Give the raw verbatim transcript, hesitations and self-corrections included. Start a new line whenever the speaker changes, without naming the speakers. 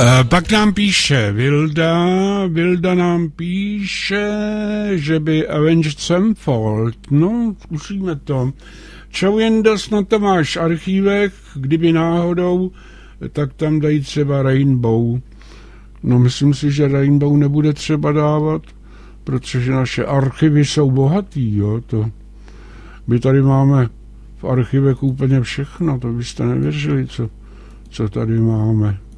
Uh, pak nám píše Vilda, Vilda nám píše, že by Avenged Sevenfold, no, zkusíme to. Čau Jendo, snad to máš v archívech, kdyby náhodou, tak tam dají třeba Rainbow. No, myslím si, že Rainbow nebude třeba dávat, protože naše archivy jsou bohatý, jo, to. My tady máme v archivech úplně všechno, to byste nevěřili, co, co tady máme.